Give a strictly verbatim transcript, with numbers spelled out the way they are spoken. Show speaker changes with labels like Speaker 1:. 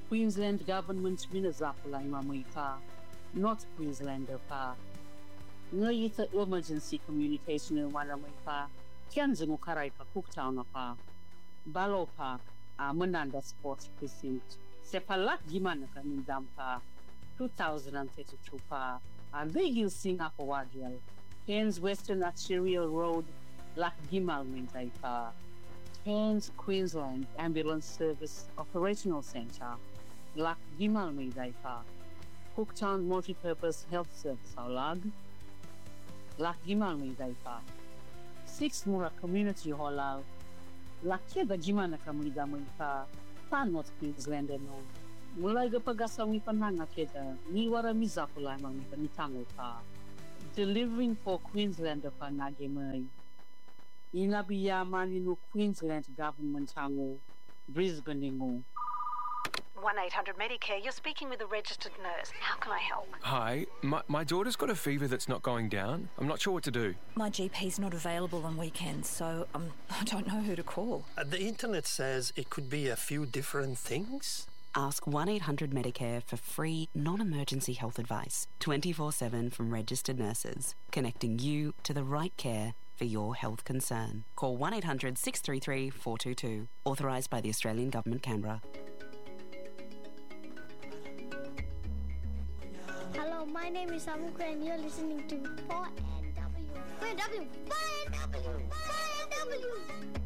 Speaker 1: Queensland government minazapula imamui pa, not Queenslander pa. Ngayita emergency communication in wanamui pa, kianzungu karai pa Cooktown pa. Balo Park, a Mananda Sports Precinct. Sepalak Gimanaka Nindampa, two thousand thirty-two pa. A Vigil Singapore Wadial. Cairns Western Arterial Road, Lak Gimal Mintai pa. Cairns Queensland Ambulance Service Operational Centre, Lak Gimal Mintai pa. Cooktown Multipurpose Health Service Aulag, Lak Gimal Mintai pa. Six Mura Community Hall, Lakeda Gimana Kamida Minta, Pan North Queensland no. Mulaga Pagasawi Pananga Keda, Niwara Mizapula Mamita Nitango pa. Delivering for Queenslander pa Nagemai. Inabiya Maninu Queensland Government Tango, Brisbane Ngo.
Speaker 2: one eight hundred Medicare, you're speaking with a registered nurse. How can I help?
Speaker 3: Hi, my, my daughter's got a fever that's not going down. I'm not sure what to do.
Speaker 4: My G P's not available on weekends, so um, I don't know who to call.
Speaker 5: Uh, the internet says it could be a few different things.
Speaker 6: Ask one eight hundred Medicare for free, non-emergency health advice, twenty-four seven from registered nurses, connecting you to the right care for your health concern. Call one eight hundred six three three four two two. Authorised by the Australian Government, Canberra.
Speaker 7: Hello, my name is Amuka and you're listening to four N W. four N W! four N W! four N W!